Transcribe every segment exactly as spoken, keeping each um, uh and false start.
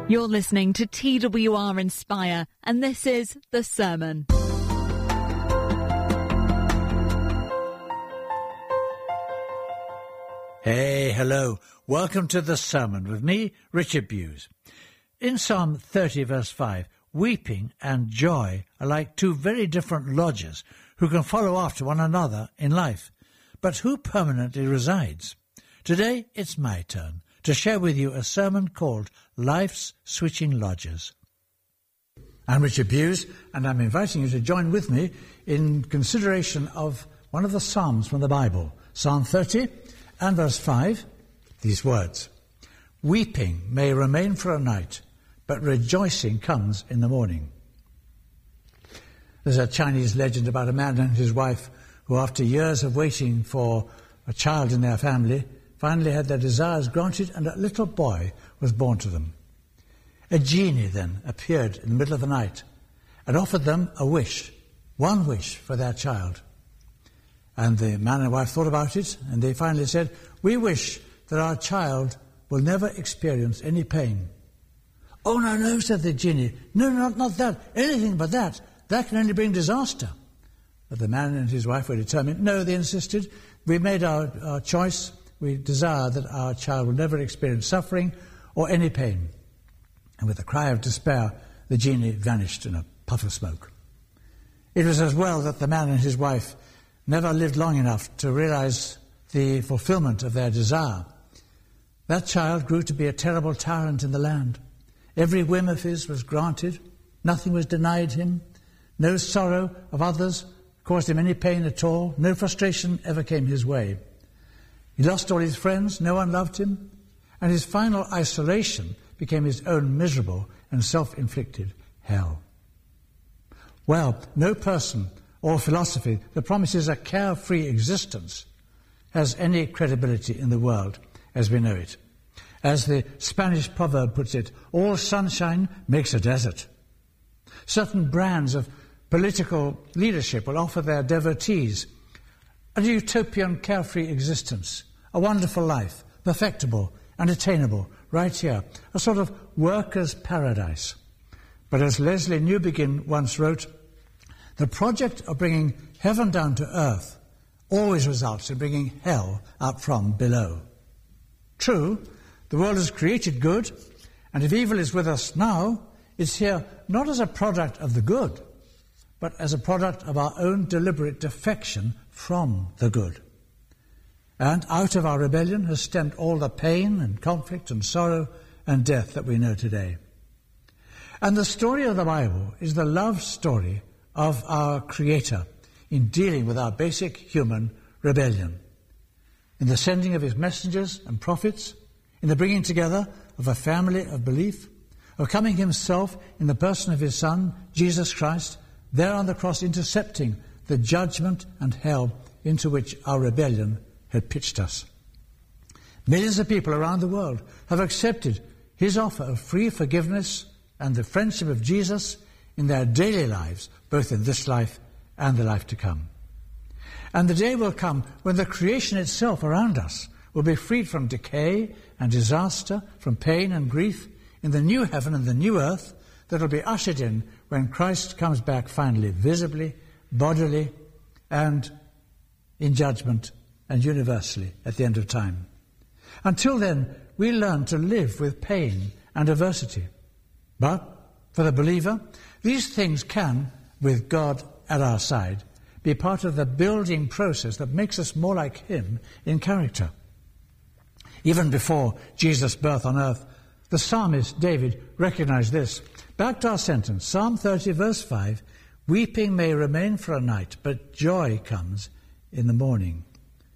You're listening to T W R Inspire, and this is The Sermon. Hey, hello. Welcome to The Sermon with me, Richard Bewes. In Psalm thirty, verse five, weeping and joy are like two very different lodgers who can follow after one another in life. But who permanently resides? Today, it's my turn to share with you a sermon called Life's Switching Lodgers. I'm Richard Bewes, and I'm inviting you to join with me in consideration of one of the Psalms from the Bible, Psalm thirty and verse five, these words: "Weeping may remain for a night, but rejoicing comes in the morning." There's a Chinese legend about a man and his wife who, after years of waiting for a child in their family, finally had their desires granted, and a little boy was born to them. A genie then appeared in the middle of the night and offered them a wish, one wish for their child. And the man and wife thought about it, and they finally said, "We wish that our child will never experience any pain." "Oh, no, no," said the genie. "No, not, not that. Anything but that. That can only bring disaster." But the man and his wife were determined. "No," they insisted. "We made our, our choice. We desire that our child will never experience suffering or any pain." And with a cry of despair, the genie vanished in a puff of smoke. It was as well that the man and his wife never lived long enough to realize the fulfillment of their desire. That child grew to be a terrible tyrant in the land. Every whim of his was granted. Nothing was denied him. No sorrow of others caused him any pain at all. No frustration ever came his way. He lost all his friends. No one loved him. And his final isolation became his own miserable and self-inflicted hell. Well, no person or philosophy that promises a carefree existence has any credibility in the world as we know it. As the Spanish proverb puts it, all sunshine makes a desert. Certain brands of political leadership will offer their devotees a utopian carefree existence, a wonderful life, perfectible and attainable right here, a sort of workers' paradise. But as Leslie Newbegin once wrote, the project of bringing heaven down to earth always results in bringing hell up from below. True, the world is created good, and if evil is with us now, it's here not as a product of the good, but as a product of our own deliberate defection from the good. And out of our rebellion has stemmed all the pain and conflict and sorrow and death that we know today. And the story of the Bible is the love story of our Creator in dealing with our basic human rebellion, in the sending of his messengers and prophets, in the bringing together of a family of belief, of coming himself in the person of his Son, Jesus Christ, there on the cross intercepting the judgment and hell into which our rebellion had pitched us. Millions of people around the world have accepted his offer of free forgiveness and the friendship of Jesus in their daily lives, both in this life and the life to come. And the day will come when the creation itself around us will be freed from decay and disaster, from pain and grief, in the new heaven and the new earth that will be ushered in when Christ comes back finally, visibly, bodily, and in judgment and universally at the end of time. Until then, we learn to live with pain and adversity. But for the believer, these things can, with God at our side, be part of the building process that makes us more like him in character. Even before Jesus' birth on earth, the psalmist David recognized this. Back to our sentence, Psalm thirty, verse five, "Weeping may remain for a night, but joy comes in the morning."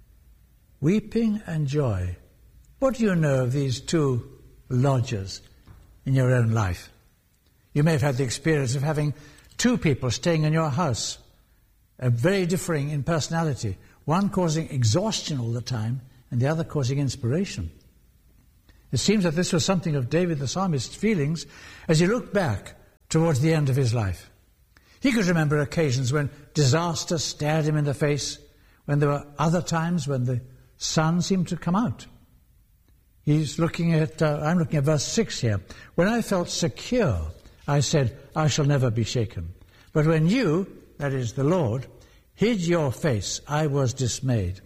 Weeping and joy. What do you know of these two lodgers in your own life? You may have had the experience of having two people staying in your house, uh, very differing in personality, one causing exhaustion all the time and the other causing inspiration. It seems that this was something of David the psalmist's feelings as he looked back towards the end of his life. He could remember occasions when disaster stared him in the face, when there were other times when the sun seemed to come out. He's looking at, uh, I'm looking at verse six here. When I felt secure, I said, I shall never be shaken. But when you, that is the Lord, hid your face, I was dismayed.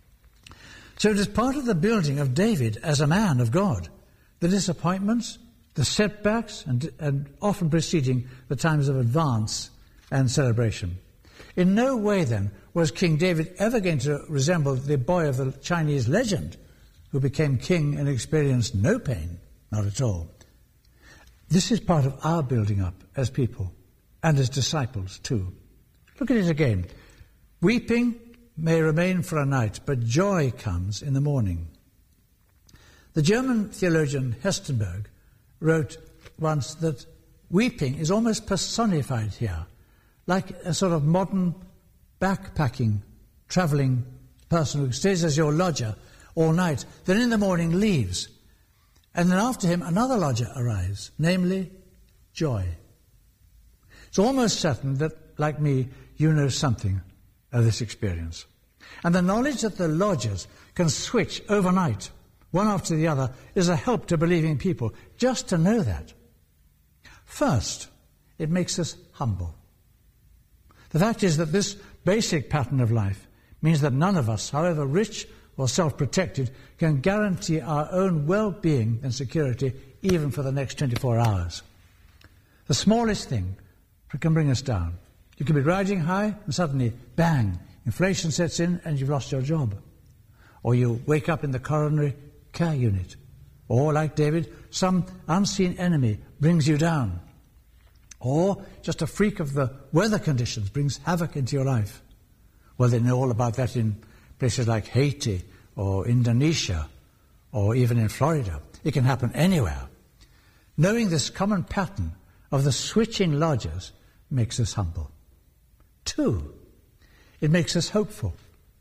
So it is part of the building of David as a man of God. The disappointments, the setbacks, and, and often preceding the times of advance and celebration. In no way, then, was King David ever going to resemble the boy of the Chinese legend who became king and experienced no pain, not at all. This is part of our building up as people and as disciples too. Look at it again. Weeping may remain for a night, but joy comes in the morning. The German theologian Hestenberg wrote once that weeping is almost personified here, like a sort of modern backpacking, travelling person who stays as your lodger all night, then in the morning leaves. And then after him another lodger arrives, namely joy. It's almost certain that, like me, you know something of this experience. And the knowledge that the lodgers can switch overnight, one after the other, is a help to believing people, just to know that. First, it makes us humble. The fact is that this basic pattern of life means that none of us, however rich or self-protected, can guarantee our own well-being and security even for the next twenty-four hours. The smallest thing can bring us down. You can be riding high and suddenly, bang, inflation sets in and you've lost your job. Or you wake up in the coronary care unit. Or, like David, some unseen enemy brings you down. Or just a freak of the weather conditions brings havoc into your life. Well, they know all about that in places like Haiti or Indonesia or even in Florida. It can happen anywhere. Knowing this common pattern of the switching lodgers makes us humble. Two, it makes us hopeful.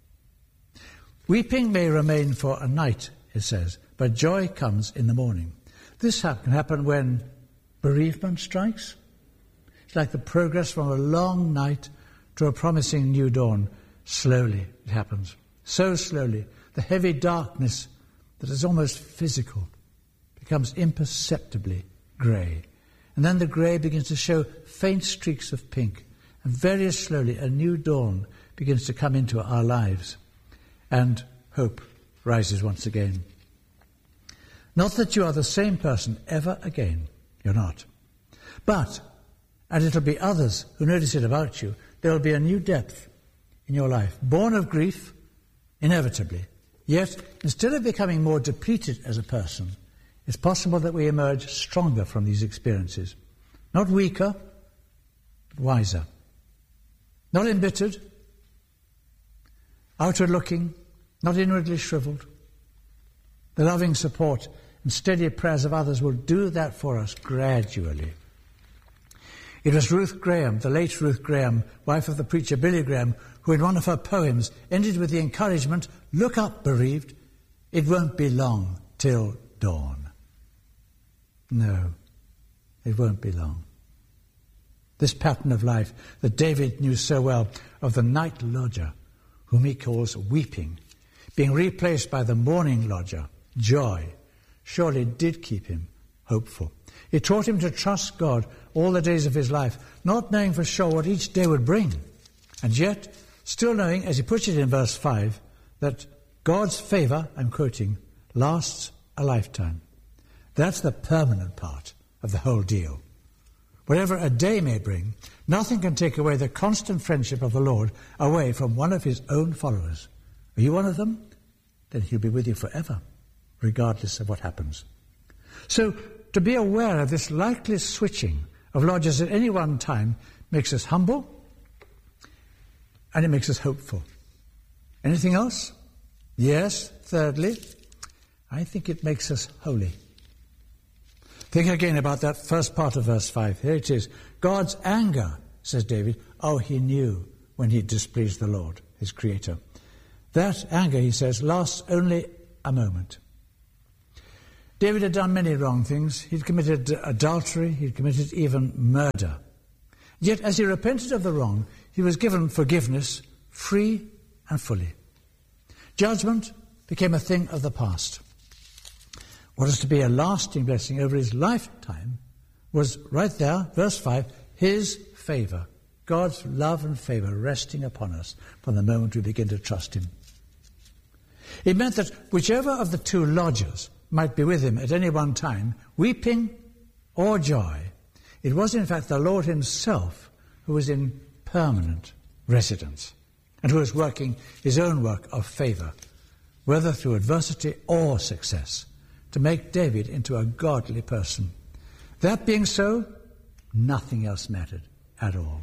Weeping may remain for a night, it says, but joy comes in the morning. This can happen when bereavement strikes. It's like the progress from a long night to a promising new dawn. Slowly it happens. So slowly, the heavy darkness that is almost physical becomes imperceptibly grey. And then the grey begins to show faint streaks of pink. And very slowly a new dawn begins to come into our lives. And hope rises once again. Not that you are the same person ever again. You're not. But, and it'll be others who notice it about you, there will be a new depth in your life, born of grief, inevitably. Yet, instead of becoming more depleted as a person, it's possible that we emerge stronger from these experiences. Not weaker, but wiser. Not embittered, outward looking, not inwardly shriveled. The loving support and steady prayers of others will do that for us gradually. It was Ruth Graham, the late Ruth Graham, wife of the preacher Billy Graham, who in one of her poems ended with the encouragement, "Look up, bereaved, it won't be long till dawn." No, it won't be long. This pattern of life that David knew so well, of the night lodger, whom he calls weeping, being replaced by the morning lodger, joy, surely did keep him hopeful. It taught him to trust God all the days of his life, not knowing for sure what each day would bring, and yet still knowing, as he puts it in verse five, that God's favour, I'm quoting, lasts a lifetime. That's the permanent part of the whole deal. Whatever a day may bring, nothing can take away the constant friendship of the Lord away from one of his own followers. Are you one of them? Then he'll be with you forever, regardless of what happens. So, to be aware of this likely switching of lodgers at any one time makes us humble, and it makes us hopeful. Anything else? Yes, thirdly, I think it makes us holy. Think again about that first part of verse five. Here it is. God's anger, says David, oh, he knew when he displeased the Lord, his creator. That anger, he says, lasts only a moment. David had done many wrong things. He'd committed adultery. He'd committed even murder. Yet as he repented of the wrong, he was given forgiveness free and fully. Judgment became a thing of the past. what is to be a lasting blessing over his lifetime was right there, verse five, his favour. God's love and favour resting upon us from the moment we begin to trust him. It meant that whichever of the two lodgers might be with him at any one time, weeping or joy, it was in fact the Lord himself who was in permanent residence and who was working his own work of favour, whether through adversity or success, to make David into a godly person. That being so, nothing else mattered at all.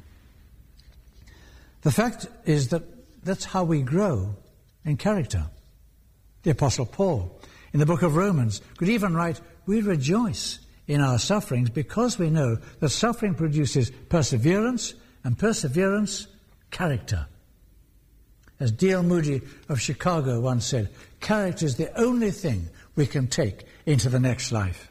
The fact is that that's how we grow in character. The Apostle Paul, in the book of Romans, could even write, we rejoice in our sufferings because we know that suffering produces perseverance, and perseverance, character. As D L Moody of Chicago once said, character is the only thing we can take into the next life.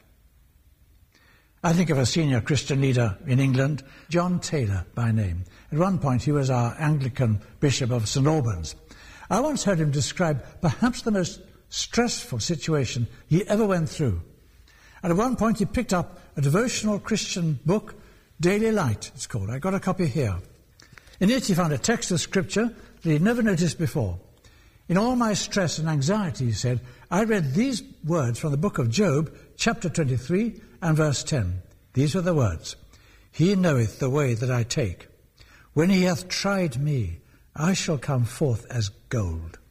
I think of a senior Christian leader in England, John Taylor by name. At one point he was our Anglican Bishop of Saint Albans. I once heard him describe perhaps the most stressful situation he ever went through. And at one point he picked up a devotional Christian book, Daily Light it's called. I got a copy here. In it he found a text of scripture that he'd never noticed before. In all my stress and anxiety, he said, I read these words from the book of Job, chapter twenty-three and verse ten. These were the words. He knoweth the way that I take. When he hath tried me, I shall come forth as gold.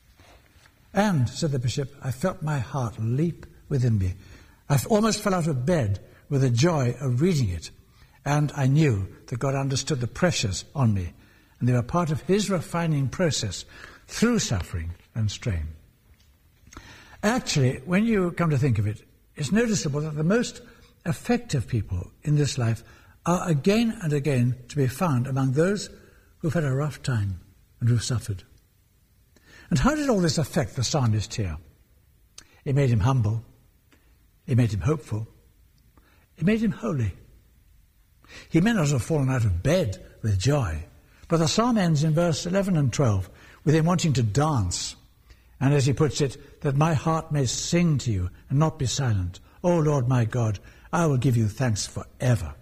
And, said the bishop, I felt my heart leap within me. I almost fell out of bed with the joy of reading it. And I knew that God understood the pressures on me, and they were part of his refining process through suffering and strain. Actually, when you come to think of it, it's noticeable that the most effective people in this life are again and again to be found among those who've had a rough time and who've suffered. And how did all this affect the psalmist here? It made him humble. It made him hopeful. It made him holy. He may not have fallen out of bed with joy, but the psalm ends in verse eleven and twelve with him wanting to dance. And as he puts it, that my heart may sing to you and not be silent. O Lord my God, I will give you thanks forever.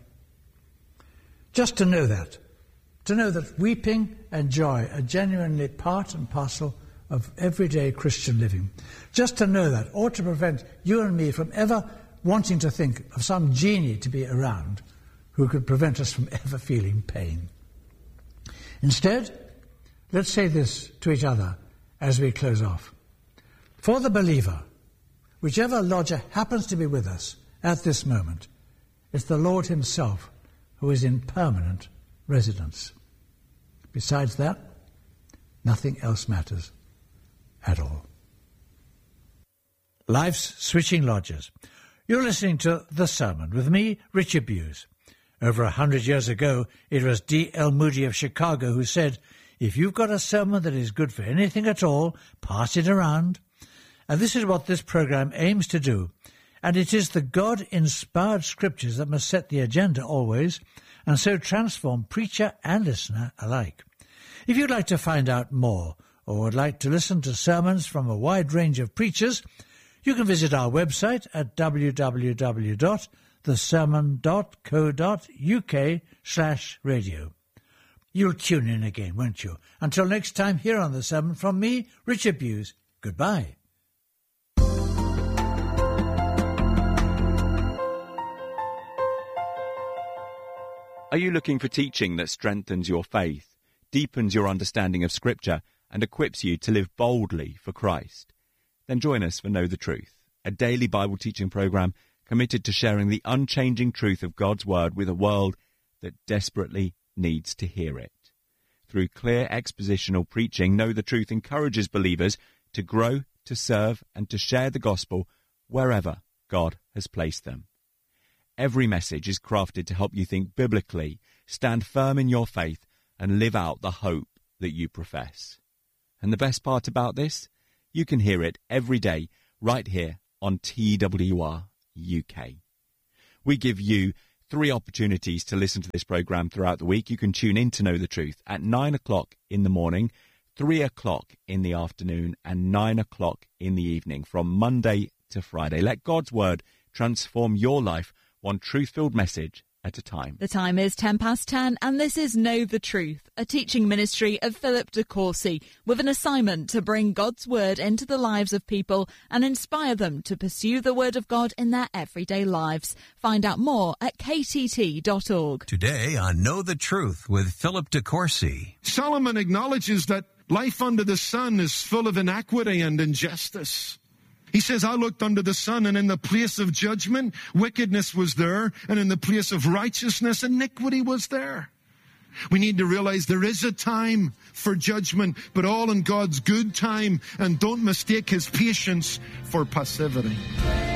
Just to know that, to know that weeping and joy are genuinely part and parcel of everyday Christian living. Just to know that ought to prevent you and me from ever wanting to think of some genie to be around who could prevent us from ever feeling pain. Instead, let's say this to each other as we close off. For the believer, whichever lodger happens to be with us at this moment, it's the Lord himself who is in permanent residence. Besides that, nothing else matters at all. Life's Switching Lodgers. You're listening to The Sermon with me, Richard Bewes. Over a hundred years ago, it was D L Moody of Chicago who said, if you've got a sermon that is good for anything at all, pass it around. And this is what this program aims to do. And it is the God-inspired scriptures that must set the agenda always, and so transform preacher and listener alike. If you'd like to find out more, or would like to listen to sermons from a wide range of preachers, you can visit our website at w w w dot the sermon dot co dot u k slash radio. You'll tune in again, won't you? Until next time here on The Sermon, from me, Richard Bewes, goodbye. Are you looking for teaching that strengthens your faith, deepens your understanding of Scripture, and equips you to live boldly for Christ? Then join us for Know the Truth, a daily Bible teaching program committed to sharing the unchanging truth of God's Word with a world that desperately needs to hear it. Through clear expositional preaching, Know the Truth encourages believers to grow, to serve, and to share the gospel wherever God has placed them. Every message is crafted to help you think biblically, stand firm in your faith, and live out the hope that you profess. And the best part about this? You can hear it every day right here on T W R U K. We give you three opportunities to listen to this program throughout the week. You can tune in to Know the Truth at nine o'clock in the morning, three o'clock in the afternoon, and nine o'clock in the evening from Monday to Friday. Let God's word transform your life, one truth-filled message at a time. The time is ten past ten, and this is Know the Truth, a teaching ministry of Philip de Courcy, with an assignment to bring God's word into the lives of people and inspire them to pursue the word of God in their everyday lives. Find out more at k t t dot org. Today on Know the Truth with Philip de Courcy. Solomon acknowledges that life under the sun is full of inequity and injustice. He says, I looked under the sun, and in the place of judgment, wickedness was there, and in the place of righteousness, iniquity was there. We need to realize there is a time for judgment, but all in God's good time, and don't mistake his patience for passivity.